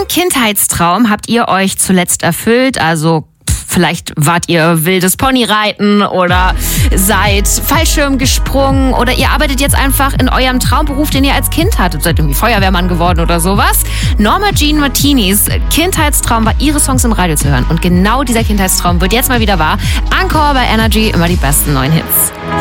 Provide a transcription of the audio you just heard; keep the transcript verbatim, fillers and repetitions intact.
Kindheitstraum habt ihr euch zuletzt erfüllt? Also vielleicht wart ihr wildes Ponyreiten oder seid Fallschirm gesprungen oder ihr arbeitet jetzt einfach in eurem Traumberuf, den ihr als Kind hattet. Seid irgendwie Feuerwehrmann geworden oder sowas. Norma Jean Martinis Kindheitstraum war, ihre Songs im Radio zu hören. Und genau dieser Kindheitstraum wird jetzt mal wieder wahr. Encore bei Energy, immer die besten neuen Hits.